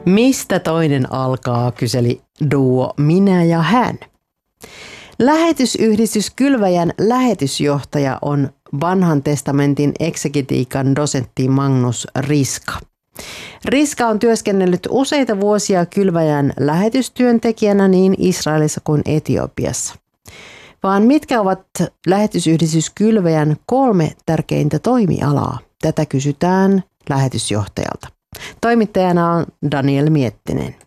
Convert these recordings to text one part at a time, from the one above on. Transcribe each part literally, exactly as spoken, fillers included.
Mistä toinen alkaa, kyseli duo Minä ja hän. Lähetysyhdistys Kylväjän lähetysjohtaja on Vanhan testamentin eksegetiikan dosentti Magnus Riska. Riska on työskennellyt useita vuosia Kylväjän lähetystyöntekijänä niin Israelissa kuin Etiopiassa. Vaan mitkä ovat lähetysyhdistys Kylväjän kolme tärkeintä toimialaa? Tätä kysytään lähetysjohtajalta. Toimittajana on Daniel Miettinen.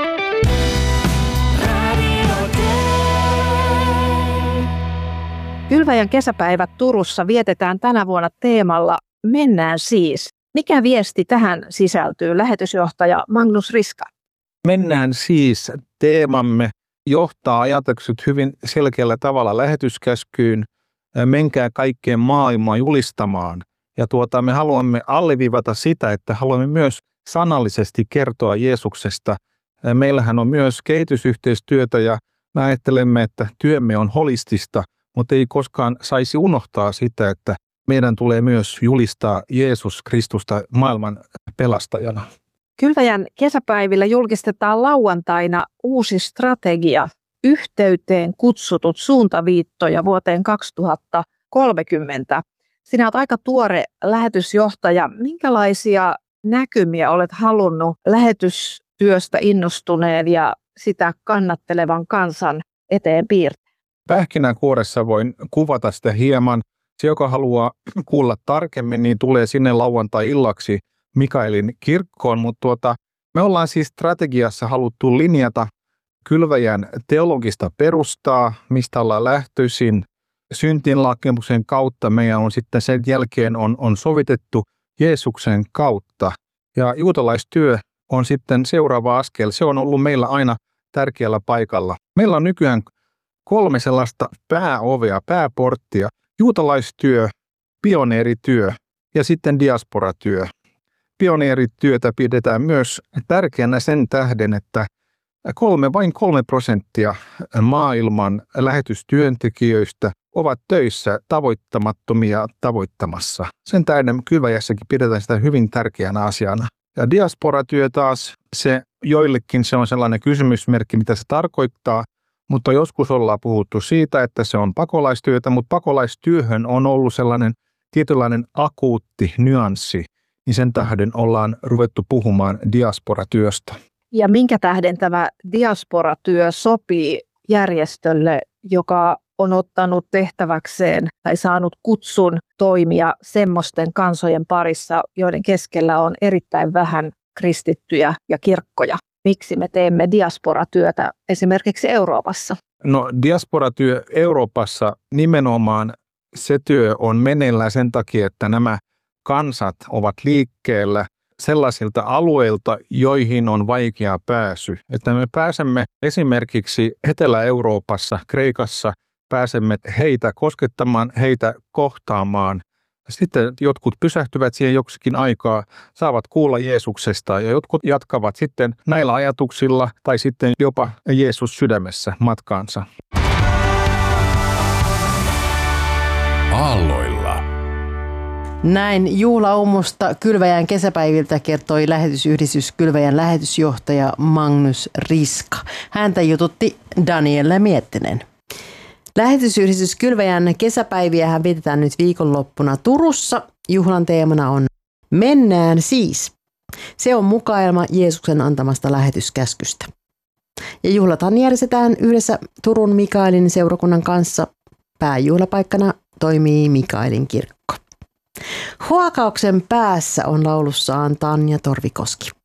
Kylväjän kesäpäivät Turussa vietetään tänä vuonna teemalla Mennään siis. Mikä viesti tähän sisältyy, lähetysjohtaja Magnus Riska? Mennään siis teemamme johtaa ajatukset hyvin selkeällä tavalla lähetyskäskyyn. Menkää kaikkeen maailmaan julistamaan. Ja tuota, me haluamme alleviivata sitä, että haluamme myös sanallisesti kertoa Jeesuksesta. Meillähän on myös kehitysyhteistyötä ja me ajattelemme, että työmme on holistista, mutta ei koskaan saisi unohtaa sitä, että meidän tulee myös julistaa Jeesus Kristusta maailman pelastajana. Kylväjän kesäpäivillä julkistetaan lauantaina uusi strategia, yhteyteen kutsutut suuntaviittoja vuoteen kaksituhattakolmekymmentä. Sinä olet aika tuore lähetysjohtaja. Minkälaisia näkymiä olet halunnut lähetystyöstä innostuneen ja sitä kannattelevan kansan eteen piirtää? Pähkinänkuoressa voin kuvata sitä hieman. Se, joka haluaa kuulla tarkemmin, niin tulee sinne lauantai-illaksi Mikaelin kirkkoon. Mutta tuota, me ollaan siis strategiassa haluttu linjata Kylväjän teologista perustaa, mistä ollaan lähtöisin. Syntinlakemuksen kautta meidän on sitten sen jälkeen on, on sovitettu Jeesuksen kautta. Ja juutalaistyö on sitten seuraava askel. Se on ollut meillä aina tärkeällä paikalla. Meillä on nykyään kolme sellaista pääovea, pääporttia. Juutalaistyö, pioneerityö ja sitten diasporatyö. Pioneerityötä pidetään myös tärkeänä sen tähden, että kolme, vain kolme prosenttia maailman lähetystyöntekijöistä ovat töissä tavoittamattomia tavoittamassa. Sen tähden Kylväjässäkin pidetään sitä hyvin tärkeänä asiana. Ja diasporatyö taas, se joillekin se on sellainen kysymysmerkki, mitä se tarkoittaa, mutta joskus ollaan puhuttu siitä, että se on pakolaistyötä, mutta pakolaistyöhön on ollut sellainen tietynlainen akuutti nyanssi, niin sen tähden ollaan ruvettu puhumaan diasporatyöstä. Ja minkä tähden tämä diasporatyö sopii järjestölle, joka on ottanut tehtäväkseen tai saanut kutsun toimia semmoisten kansojen parissa, joiden keskellä on erittäin vähän kristittyjä ja kirkkoja? Miksi me teemme diasporatyötä esimerkiksi Euroopassa? No diasporatyö Euroopassa nimenomaan se työ on meneillään sen takia, että nämä kansat ovat liikkeellä sellaisilta alueilta, joihin on vaikea pääsy. Että me pääsemme esimerkiksi Etelä-Euroopassa, Kreikassa, pääsemme heitä koskettamaan, heitä kohtaamaan. Sitten jotkut pysähtyvät siihen joksikin aikaa, saavat kuulla Jeesuksesta ja jotkut jatkavat sitten näillä ajatuksilla tai sitten jopa Jeesus sydämessä matkaansa. Aalloilla. Näin juhlaumusta Kylväjän kesäpäiviltä kertoi lähetysyhdistys Kylväjän lähetysjohtaja Magnus Riska. Häntä jututti Daniel Miettinen. Lähetysyhdistys Kylväjän kesäpäiviähän vietetään nyt viikonloppuna Turussa. Juhlan teemana on Mennään siis. Se on mukaelma Jeesuksen antamasta lähetyskäskystä. Ja juhlathan järjestetään yhdessä Turun Mikaelin seurakunnan kanssa. Pääjuhlapaikkana toimii Mikaelin kirkko. Huokauksen päässä on laulussaan Tanja Torvikoski.